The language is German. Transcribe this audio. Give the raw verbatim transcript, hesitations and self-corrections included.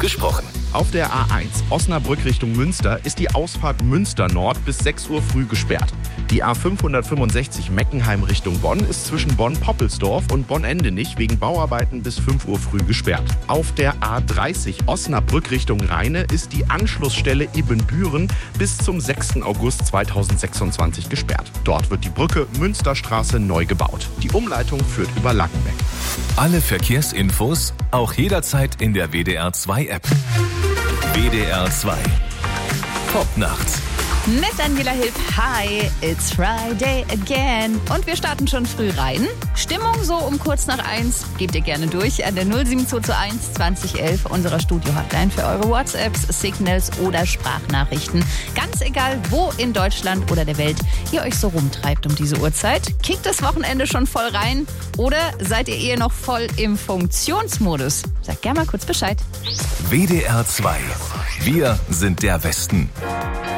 gesprochen. Auf der A eins Osnabrück Richtung Münster ist die Ausfahrt Münster Nord bis sechs Uhr früh gesperrt. Die A fünfhundertfünfundsechzig Meckenheim Richtung Bonn ist zwischen Bonn-Poppelsdorf und Bonn-Endenich wegen Bauarbeiten bis fünf Uhr früh gesperrt. Auf der A dreißig Osnabrück Richtung Rheine ist die Anschlussstelle Ibbenbüren bis zum sechsten August zweitausendsechsundzwanzig gesperrt. Dort wird die Brücke Münsterstraße neu gebaut. Die Umleitung führt über Langenbeck. Alle Verkehrsinfos auch jederzeit in der W D R zwei App. W D R zwei. Popnacht. Mit Daniela Hilb. Hi, it's Friday again. Und wir starten schon früh rein. Stimmung so um kurz nach eins. Gebt ihr gerne durch an der null sieben zwei zwei eins zwanzig elf unserer Studio-Hotline für eure WhatsApps, Signals oder Sprachnachrichten. Ganz egal, wo in Deutschland oder der Welt ihr euch so rumtreibt um diese Uhrzeit. Kickt das Wochenende schon voll rein oder seid ihr eher noch voll im Funktionsmodus? Sagt gerne mal kurz Bescheid. W D R zwei. Wir sind der Westen.